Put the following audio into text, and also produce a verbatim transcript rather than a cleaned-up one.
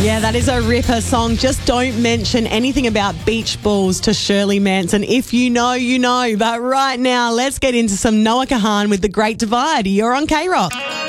Yeah, that is a ripper song. Just don't mention anything about beach balls to Shirley Manson. If you know, you know. But right now, let's get into some Noah Kahan with The Great Divide. You're on K-Rock.